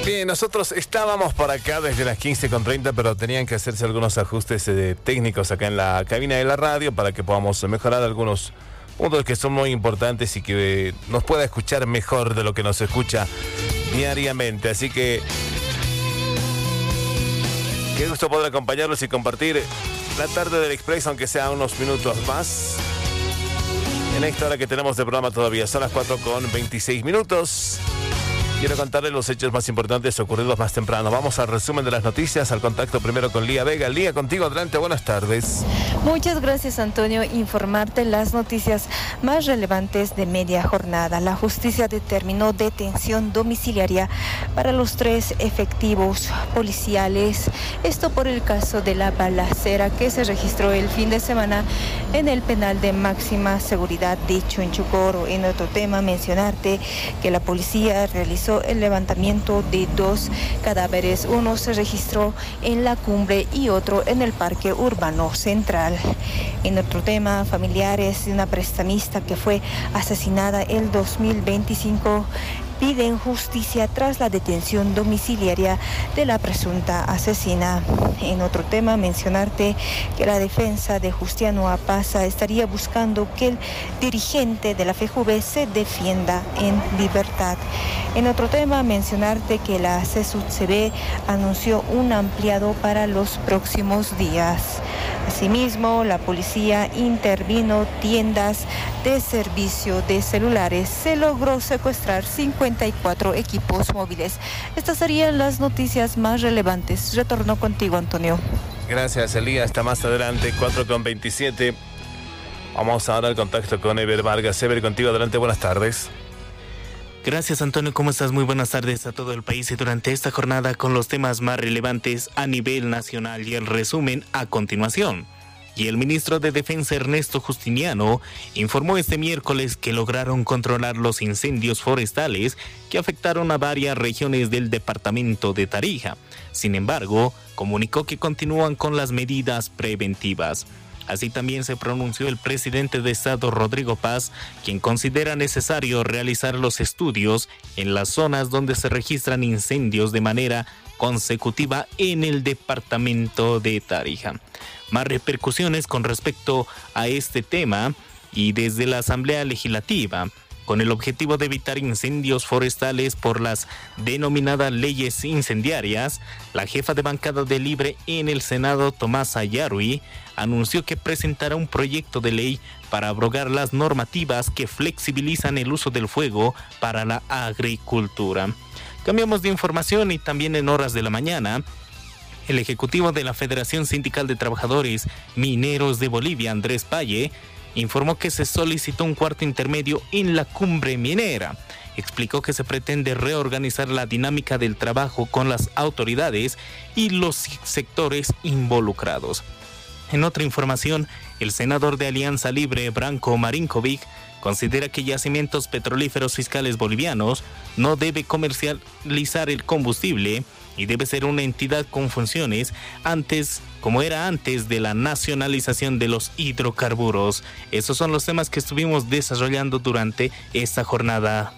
Bien, nosotros estábamos por acá desde las 15:30, pero tenían que hacerse algunos ajustes técnicos acá en la cabina de la radio para que podamos mejorar algunos puntos que son muy importantes y que nos pueda escuchar mejor de lo que nos escucha diariamente. Así que qué gusto poder acompañarlos y compartir la tarde del Express, aunque sea unos minutos más. En esta hora que tenemos de programa todavía son las 4:26. Quiero contarles los hechos más importantes ocurridos más temprano. Vamos al resumen de las noticias, al contacto primero con Lía Vega. Lía, contigo, adelante, buenas tardes. Muchas gracias, Antonio. Informarte las noticias más relevantes de media jornada. La justicia determinó detención domiciliaria para los 3 efectivos policiales. Esto por el caso de la balacera que se registró el fin de semana en el penal de máxima seguridad de Chunchucoro. En otro tema, mencionarte que la policía realizó el levantamiento de 2 cadáveres. Uno se registró en la cumbre y otro en el Parque Urbano Central. En otro tema, familiares de una prestamista que fue asesinada el 2025 piden justicia tras la detención domiciliaria de la presunta asesina. En otro tema, mencionarte que la defensa de Justiano Apaza estaría buscando que el dirigente de la FEJUVE se defienda en libertad. En otro tema, mencionarte que la CSUTCB anunció un ampliado para los próximos días. Asimismo, la policía intervino tiendas de servicio de celulares. Se logró secuestrar 54 equipos móviles. Estas serían las noticias más relevantes. Retorno contigo, Antonio. Gracias, Elías. Hasta más adelante, 4:27. Vamos ahora al contacto con Ever Vargas. Ever, contigo, adelante, buenas tardes. Gracias, Antonio. ¿Cómo estás? Muy buenas tardes a todo el país y durante esta jornada con los temas más relevantes a nivel nacional y el resumen a continuación. Y el ministro de Defensa, Ernesto Justiniano, informó este miércoles que lograron controlar los incendios forestales que afectaron a varias regiones del departamento de Tarija. Sin embargo, comunicó que continúan con las medidas preventivas. Así también se pronunció el presidente de Estado, Rodrigo Paz, quien considera necesario realizar los estudios en las zonas donde se registran incendios de manera consecutiva en el departamento de Tarija. Más repercusiones con respecto a este tema y desde la Asamblea Legislativa, con el objetivo de evitar incendios forestales por las denominadas leyes incendiarias, la jefa de bancada de Libre en el Senado, Tomasa Yarui, anunció que presentará un proyecto de ley para abrogar las normativas que flexibilizan el uso del fuego para la agricultura. Cambiamos de información y también en horas de la mañana, el ejecutivo de la Federación Sindical de Trabajadores Mineros de Bolivia, Andrés Paye, informó que se solicitó un cuarto intermedio en la cumbre minera. Explicó que se pretende reorganizar la dinámica del trabajo con las autoridades y los sectores involucrados. En otra información, el senador de Alianza Libre, Branko Marinkovic, considera que Yacimientos Petrolíferos Fiscales Bolivianos no debe comercializar el combustible y debe ser una entidad con funciones como era antes de la nacionalización de los hidrocarburos. Esos son los temas que estuvimos desarrollando durante esta jornada.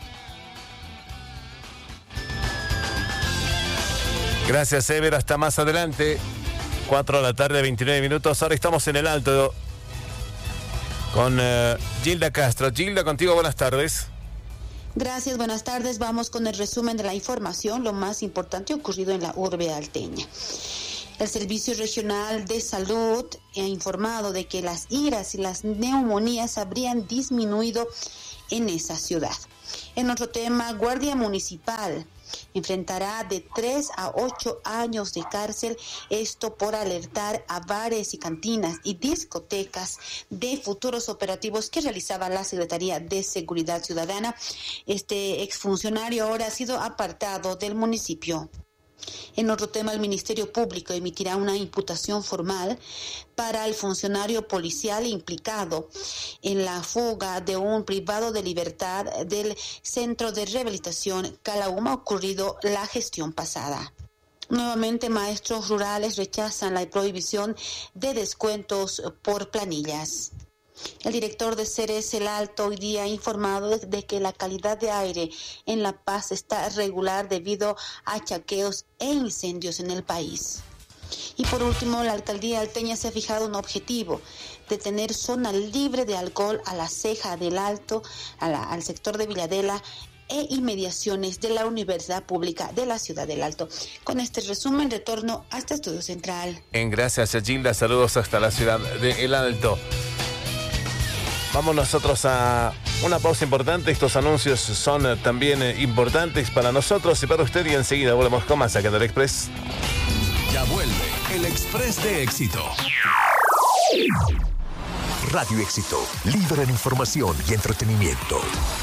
Gracias, Ever. Hasta más adelante. 4:29. Ahora estamos en el Alto con Gilda Castro. Gilda, contigo, buenas tardes. Gracias, buenas tardes. Vamos con el resumen de la información, lo más importante ocurrido en la urbe alteña. El Servicio Regional de Salud ha informado de que las iras y las neumonías habrían disminuido en esa ciudad. En otro tema, Guardia Municipal enfrentará de 3 a 8 años de cárcel, esto por alertar a bares y cantinas y discotecas de futuros operativos que realizaba la Secretaría de Seguridad Ciudadana. Este exfuncionario ahora ha sido apartado del municipio. En otro tema, el Ministerio Público emitirá una imputación formal para el funcionario policial implicado en la fuga de un privado de libertad del Centro de Rehabilitación Calauma ocurrido la gestión pasada. Nuevamente, maestros rurales rechazan la prohibición de descuentos por planillas. El director de Ceres El Alto hoy día ha informado de que la calidad de aire en La Paz está regular debido a chaqueos e incendios en el país. Y por último, la alcaldía alteña se ha fijado un objetivo de tener zona libre de alcohol a la Ceja del Alto, al sector de Villadela e inmediaciones de la Universidad Pública de la Ciudad del Alto. Con este resumen, retorno hasta Estudio Central. Gracias, Gilda. Saludos hasta la Ciudad de El Alto. Vamos nosotros a una pausa importante. Estos anuncios son también importantes para nosotros y para usted. Y enseguida volvemos con más acá en el Express. Ya vuelve el Express de Éxito. Radio Éxito, líder en información y entretenimiento.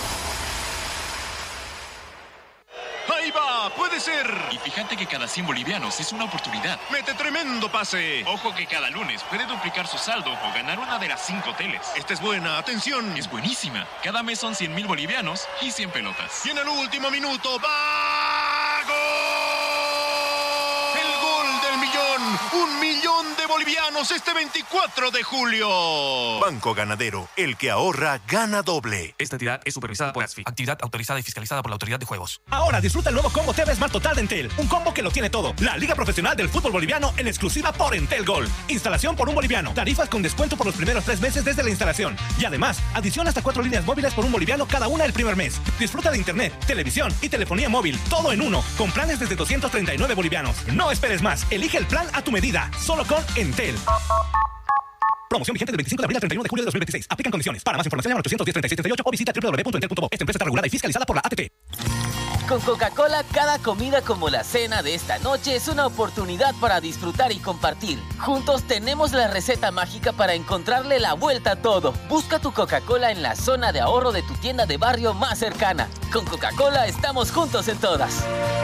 ¡Ahí va! ¡Puede ser! Y fíjate que cada 100 bolivianos es una oportunidad. ¡Mete tremendo pase! Ojo que cada lunes puede duplicar su saldo o ganar una de las 5 teles. Esta es buena, atención. Es buenísima. Cada mes son 100.000 bolivianos y 100 pelotas. Y en el último minuto, ¡va! ¡Gol! ¡El gol del millón! ¡1 millón de bolivianos este 24 de julio! Banco Ganadero, el que ahorra, gana doble. Esta entidad es supervisada por ASFI, actividad autorizada y fiscalizada por la Autoridad de Juegos. Ahora disfruta el nuevo combo TV Smart Total de Entel. Un combo que lo tiene todo. La Liga Profesional del Fútbol Boliviano en exclusiva por Entel Gold. Instalación por $1 boliviano. Tarifas con descuento por los primeros 3 meses desde la instalación. Y además, adición hasta 4 líneas móviles por $1 boliviano cada una el primer mes. Disfruta de internet, televisión y telefonía móvil. Todo en uno. Con planes desde 239 bolivianos. No esperes más. Elige el plan a tu medida. Solo con Entel. Promoción vigente del 25 de abril al 31 de julio de 2026. Aplican condiciones. Para más información, llama al 810-3638 o visita www.entel.bo. Esta empresa está regulada y fiscalizada por la ATT. Con Coca-Cola, cada comida como la cena de esta noche es una oportunidad para disfrutar y compartir. Juntos tenemos la receta mágica para encontrarle la vuelta a todo. Busca tu Coca-Cola en la zona de ahorro de tu tienda de barrio más cercana. Con Coca-Cola estamos juntos en todas.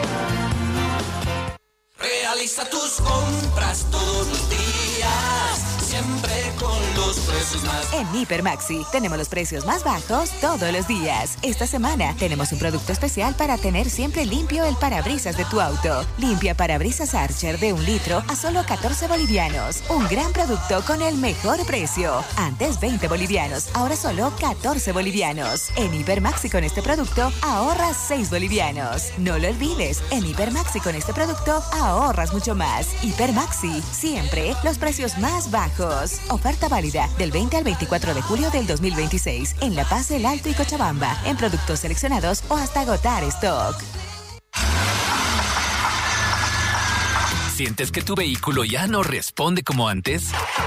Realiza tus compras todos los días, siempre con los precios más. En Hiper Maxi tenemos los precios más bajos todos los días. Esta semana tenemos un producto especial para tener siempre limpio el parabrisas de tu auto. Limpia parabrisas Archer de 1 litro a solo 14 bolivianos. Un gran producto con el mejor precio. Antes 20 bolivianos, ahora solo 14 bolivianos. En Hiper Maxi con este producto ahorras 6 bolivianos. No lo olvides, en Hiper Maxi con este producto ahorras mucho más. Hiper Maxi, siempre los precios más bajos. Oferta válida del 20 al 24 de julio del 2026 en La Paz, El Alto y Cochabamba, en productos seleccionados o hasta agotar stock. ¿Sientes que tu vehículo ya no responde como antes?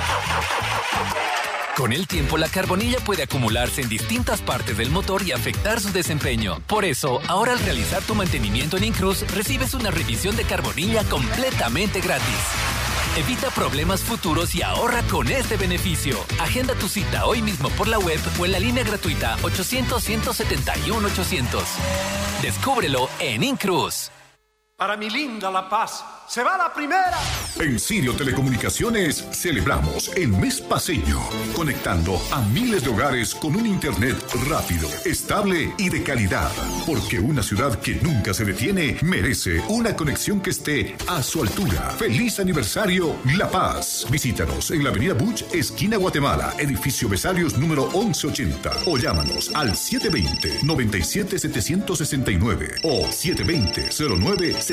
Con el tiempo, la carbonilla puede acumularse en distintas partes del motor y afectar su desempeño. Por eso, ahora al realizar tu mantenimiento en Incruz, recibes una revisión de carbonilla completamente gratis. Evita problemas futuros y ahorra con este beneficio. Agenda tu cita hoy mismo por la web o en la línea gratuita 800-171-800. Descúbrelo en Incruz. Para mi linda La Paz, ¡se va la primera! En Sirio Telecomunicaciones celebramos el mes paceño, conectando a miles de hogares con un internet rápido, estable y de calidad. Porque una ciudad que nunca se detiene merece una conexión que esté a su altura. ¡Feliz aniversario, La Paz! Visítanos en la avenida Buch, esquina Guatemala, edificio Besarios número 1180. O llámanos al 720-97-769 o 720-09-793.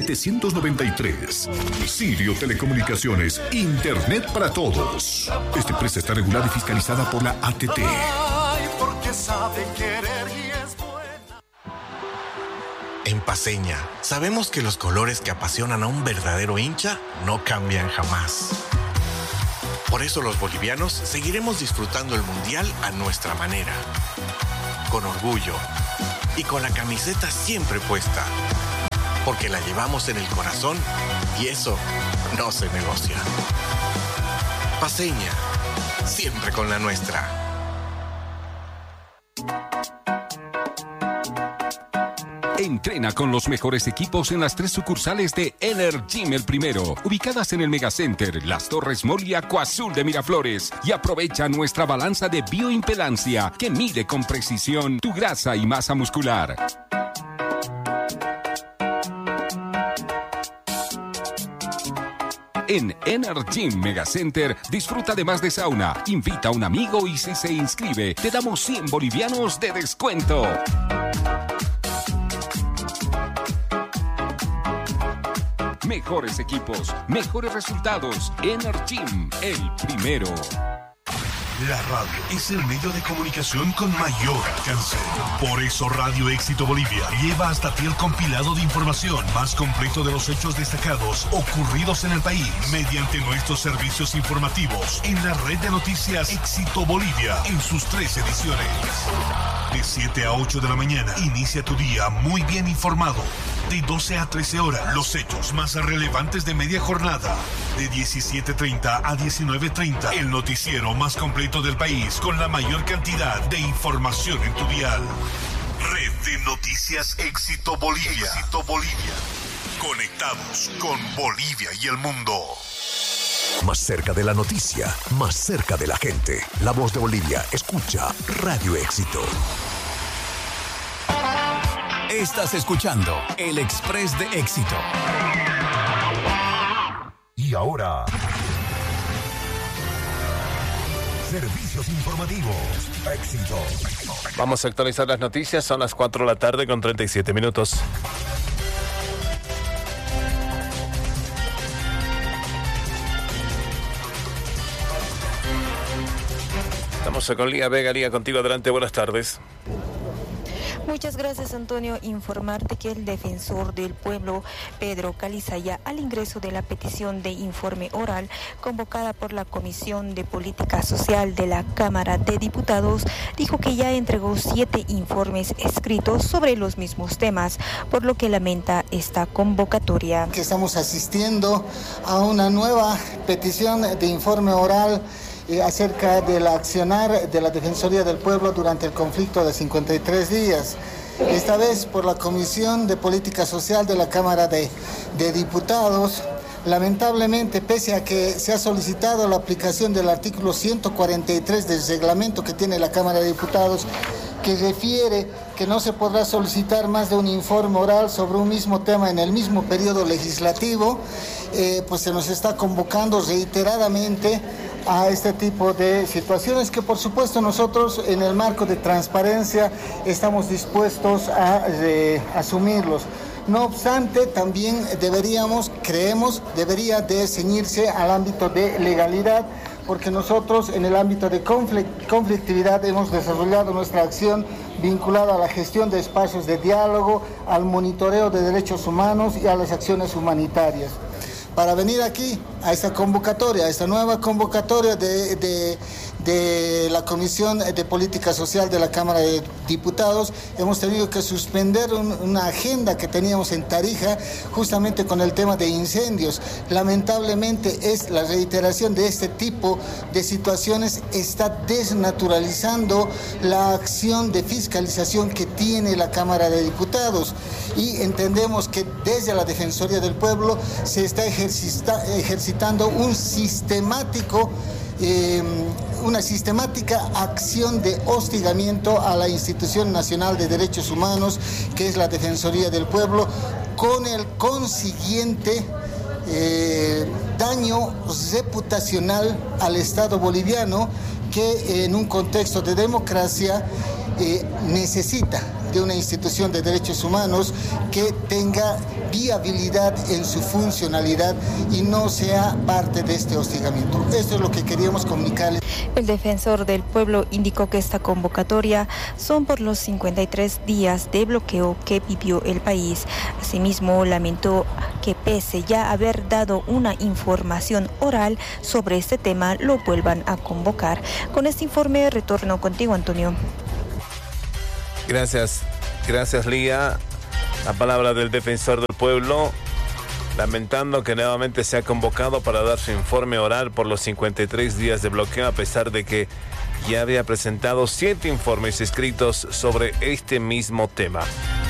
Sirio Telecomunicaciones, Internet para todos. Esta empresa está regulada y fiscalizada por la ATT. Ay, porque sabe querer y es buena. En Paceña, sabemos que los colores que apasionan a un verdadero hincha no cambian jamás. Por eso los bolivianos seguiremos disfrutando el Mundial a nuestra manera. Con orgullo y con la camiseta siempre puesta. Porque la llevamos en el corazón y eso no se negocia. Paceña, siempre con la nuestra. Entrena con los mejores equipos en las 3 sucursales de Energym El Primero, ubicadas en el Megacenter, Las Torres Mall y Acuazul de Miraflores. Y aprovecha nuestra balanza de bioimpedancia que mide con precisión tu grasa y masa muscular. En Energym Megacenter disfruta de más de sauna, invita a un amigo y si se inscribe, te damos 100 bolivianos de descuento. Mejores equipos, mejores resultados. Energym, el primero. La radio es el medio de comunicación con mayor alcance. Por eso Radio Éxito Bolivia lleva hasta ti el compilado de información más completo de los hechos destacados ocurridos en el país mediante nuestros servicios informativos en la red de noticias Éxito Bolivia en sus 3 ediciones. De 7 a 8 de la mañana, inicia tu día muy bien informado. De 12 a 13 horas, los hechos más relevantes de media jornada. De 17:30 a 19:30, el noticiero más completo del país con la mayor cantidad de información en tu dial. Red de Noticias Éxito Bolivia. Éxito Bolivia. Conectados con Bolivia y el mundo. Más cerca de la noticia, más cerca de la gente. La voz de Bolivia, escucha Radio Éxito. Estás escuchando El Express de Éxito. Y ahora, servicios informativos. Éxito. Vamos a actualizar las noticias. Son las 4 de la tarde con 37 minutos. Estamos con Lía Vega. Lía, contigo adelante. Buenas tardes. Muchas gracias, Antonio. Informarte que el defensor del pueblo, Pedro Calizaya, al ingreso de la petición de informe oral convocada por la Comisión de Política Social de la Cámara de Diputados, dijo que ya entregó 7 informes escritos sobre los mismos temas, por lo que lamenta esta convocatoria. Que estamos asistiendo a una nueva petición de informe oral acerca del accionar de la Defensoría del Pueblo durante el conflicto de 53 días. Esta vez por la Comisión de Política Social de la Cámara de Diputados. Lamentablemente, pese a que se ha solicitado la aplicación del artículo 143 del reglamento que tiene la Cámara de Diputados, que refiere que no se podrá solicitar más de un informe oral sobre un mismo tema en el mismo periodo legislativo, pues se nos está convocando reiteradamente a este tipo de situaciones que por supuesto nosotros en el marco de transparencia estamos dispuestos a asumirlos. No obstante, también debería de ceñirse al ámbito de legalidad, porque nosotros en el ámbito de conflictividad hemos desarrollado nuestra acción vinculada a la gestión de espacios de diálogo, al monitoreo de derechos humanos y a las acciones humanitarias. Para venir aquí a esta convocatoria, a esta nueva convocatoria de la Comisión de Política Social de la Cámara de Diputados, hemos tenido que suspender una agenda que teníamos en Tarija justamente con el tema de incendios. Lamentablemente es la reiteración de este tipo de situaciones está desnaturalizando la acción de fiscalización que tiene la Cámara de Diputados, y entendemos que desde la Defensoría del Pueblo se está ejercitando una sistemática acción de hostigamiento a la Institución Nacional de Derechos Humanos, que es la Defensoría del Pueblo, con el consiguiente daño reputacional al Estado boliviano, que en un contexto de democracia necesita de una institución de derechos humanos que tenga viabilidad en su funcionalidad y no sea parte de este hostigamiento. Esto es lo que queríamos comunicarles. El defensor del pueblo indicó que esta convocatoria son por los 53 días de bloqueo que vivió el país. Asimismo, lamentó que pese ya haber dado una información oral sobre este tema, lo vuelvan a convocar. Con este informe retorno contigo, Antonio. Gracias, Lía. La palabra del defensor del pueblo, lamentando que nuevamente se ha convocado para dar su informe oral por los 53 días de bloqueo, a pesar de que ya había presentado 7 informes escritos sobre este mismo tema.